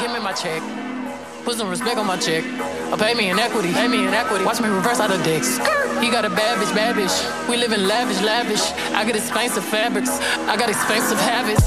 him in my check. Put some respect on my check. Or pay me in equity, pay me in equity. Watch me reverse out of dicks. He got a bad bitch, bad bitch. We live in lavish, lavish. I got expensive fabrics. I got expensive habits.